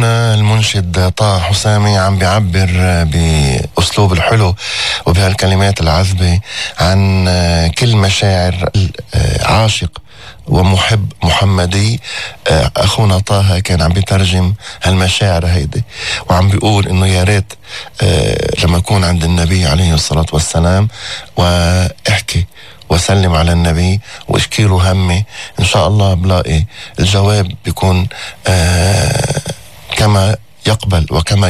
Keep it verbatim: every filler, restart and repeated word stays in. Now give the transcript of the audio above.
أخونا المنشد طه حسامي عم بيعبر بأسلوب الحلو وبهالكلمات العذبة عن كل مشاعر عاشق ومحب محمدي. أخونا طه كان عم بيترجم هالمشاعر هيدي وعم بيقول إنه يا ريت لما يكون عند النبي عليه الصلاة والسلام واحكي وسلم على النبي واشكي له همي، إن شاء الله بلاقي الجواب بيكون آه كما يقبل وكما